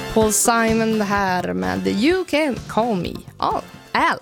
Paul Simon här med You Can Call Me Al.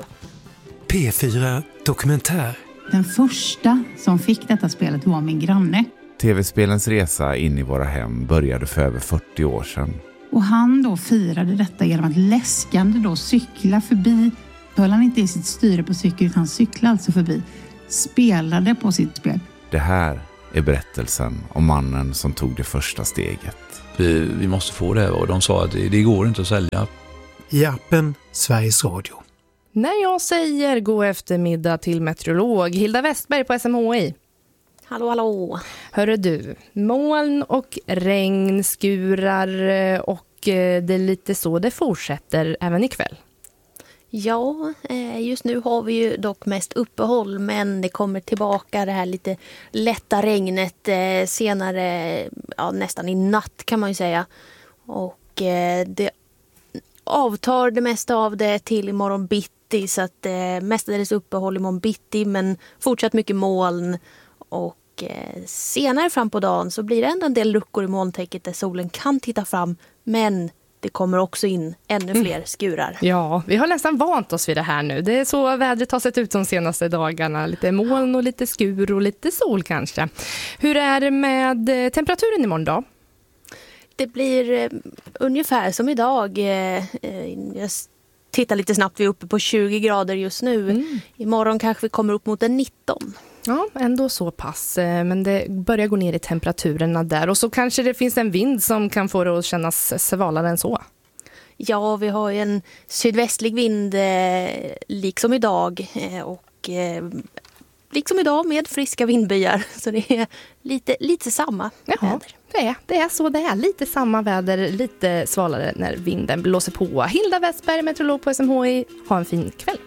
P4 Dokumentär. Den första som fick detta spelet var min granne. TV-spelens resa in i våra hem började för över 40 år sedan. Och han då firade detta genom att läskande då cykla förbi. Höll han inte i sitt styre på cykel utan cyklade alltså förbi. Spelade på sitt spel. Det här är berättelsen om mannen som tog det första steget. Vi måste få det, och de sa att det går inte att sälja. I appen Sveriges Radio. När jag säger god eftermiddag till meteorolog Hilda Westberg på SMHI. Hallå, hallå. Hörru du, moln och regn, skurar och det är lite så det fortsätter även ikväll. Ja, just nu har vi ju dock mest uppehåll, men det kommer tillbaka det här lite lätta regnet senare, ja, nästan i natt kan man ju säga. Och det avtar det mesta av det till imorgon bitti, så att mestadels uppehåll imorgon bitti, men fortsatt mycket moln. Och senare fram på dagen så blir det ändå en del luckor i molntäcket där solen kan titta fram, men det kommer också in ännu fler skurar. Ja, vi har nästan vant oss vid det här nu. Det är så vädret har sett ut de senaste dagarna. Lite moln och lite skur och lite sol kanske. Hur är det med temperaturen imorgon då? Det blir ungefär som idag. Jag tittar lite snabbt, vi är uppe på 20 grader just nu. Imorgon kanske vi kommer upp mot en 19. Ja, ändå så pass. Men det börjar gå ner i temperaturerna där. Och så kanske det finns en vind som kan få det att kännas svalare än så. Ja, vi har ju en sydvästlig vind liksom idag. Och liksom idag med friska vindbyar. Så det är lite samma väder. Det är så det är. Lite samma väder, lite svalare när vinden blåser på. Hilda Westberg, meteorolog på SMHI. Ha en fin kväll.